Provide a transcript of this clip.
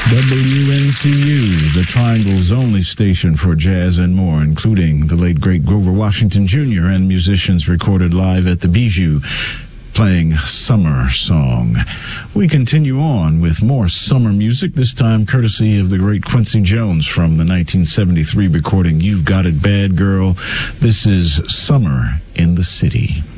WNCU, the Triangle's only station for jazz and more, including the late great Grover Washington Jr. and musicians recorded live at the Bijou, playing Summer Song. We continue on with more summer music, this time courtesy of the great Quincy Jones from the 1973 recording You've Got It Bad Girl. This is Summer in the City.